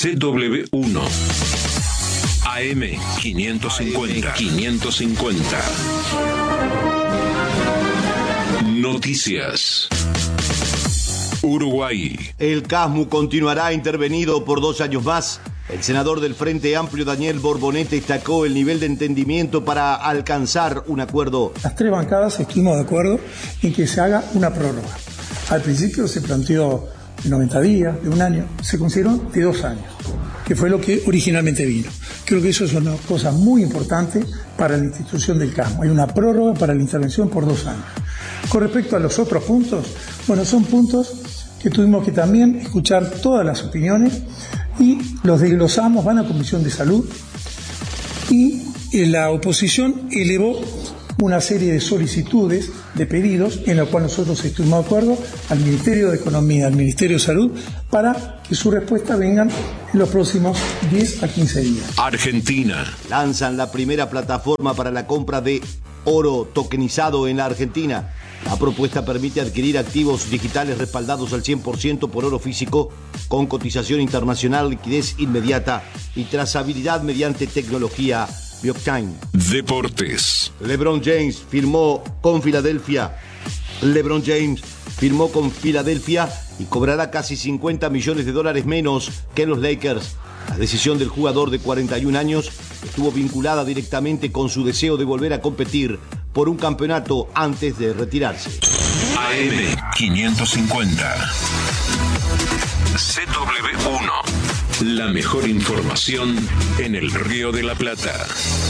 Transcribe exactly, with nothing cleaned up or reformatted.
C W uno. A M quinientos cincuenta. quinientos cincuenta. Noticias. Uruguay. El CASMU continuará intervenido por dos años más. El senador del Frente Amplio, Daniel Borbonete, destacó el nivel de entendimiento para alcanzar un acuerdo. Las tres bancadas estuvimos de acuerdo en que se haga una prórroga. Al principio se planteó de noventa días, de un año, se consideró de dos años, que fue lo que originalmente vino. Creo que eso es una cosa muy importante para la institución del CASMU. Hay una prórroga para la intervención por dos años. Con respecto a los otros puntos, bueno, son puntos que tuvimos que también escuchar todas las opiniones y los desglosamos, van a Comisión de Salud y la oposición elevó una serie de solicitudes, de pedidos, en los cuales nosotros estuvimos de acuerdo al Ministerio de Economía, al Ministerio de Salud, para que su respuesta vengan en los próximos diez a quince días. Argentina. Lanzan la primera plataforma para la compra de oro tokenizado en la Argentina. La propuesta permite adquirir activos digitales respaldados al cien por ciento por oro físico, con cotización internacional, liquidez inmediata y trazabilidad mediante tecnología blockchain. Deportes. LeBron James firmó con Filadelfia. LeBron James firmó con Filadelfia y cobrará casi cincuenta millones de dólares menos que los Lakers. La decisión del jugador de cuarenta y un años estuvo vinculada directamente con su deseo de volver a competir por un campeonato antes de retirarse. A M quinientos cincuenta. C W uno. La mejor información en el Río de la Plata.